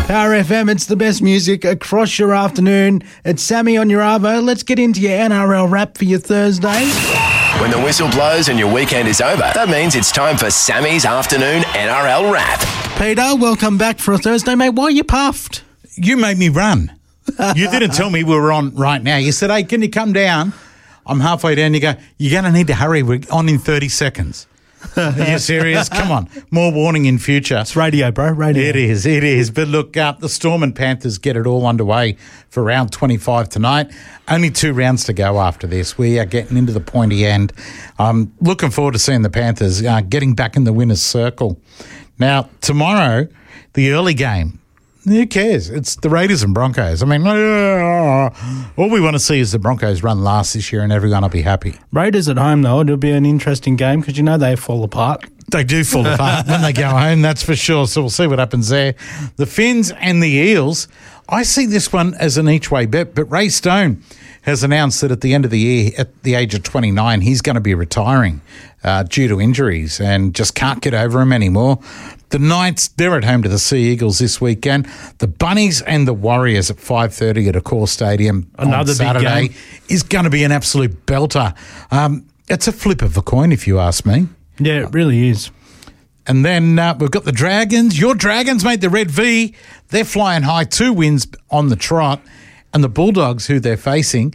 Power FM, it's the best music across your afternoon. It's Sammy on your Arvo. Let's get into your NRL wrap for your Thursday. When the whistle blows and your weekend is over, that means it's time for Sammy's afternoon NRL wrap. Peter, welcome back for a Thursday, mate. Why are you puffed? You made me run. You didn't tell me we were on right now. You said, hey, can you come down? I'm halfway down. You go, you're going to need to hurry. We're on in 30 seconds. Are you serious? Come on. More warning in future. It's radio, bro. Radio. It is. But look, the Storm and Panthers get it all underway for round 25 tonight. Only 2 rounds to go after this. We are getting into the pointy end. I'm looking forward to seeing the Panthers getting back in the winner's circle. Now, tomorrow, the early game. Who cares? It's the Raiders and Broncos. I mean, all we want to see is the Broncos run last this year and everyone will be happy. Raiders at home, though, it'll be an interesting game because you know they fall apart. They do fall apart when they go home, that's for sure. So we'll see what happens there. The Finns and the Eels, I see this one as an each-way bet, but Ray Stone has announced that at the end of the year, at the age of 29, he's going to be retiring due to injuries and just can't get over him anymore. The Knights, they're at home to the Sea Eagles this weekend. The Bunnies and the Warriors at 5:30 at Accor Stadium Another on Saturday big game. is going to be an absolute belter. It's a flip of a coin, if you ask me. Yeah, it really is. And then we've got the Dragons. Your Dragons, mate, the Red V, they're flying high, 2 wins on the trot. And the Bulldogs, who they're facing,